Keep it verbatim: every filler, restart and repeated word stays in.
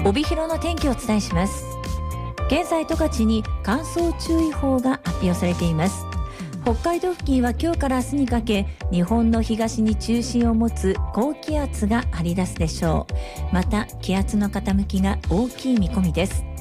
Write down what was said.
帯広の天気をお伝えします。現在十勝に乾燥注意報が発表されています。北海道付近は今日から明日にかけ、日本の東に中心を持つ高気圧が張り出すでしょう。また気圧の傾きが大きい見込みです。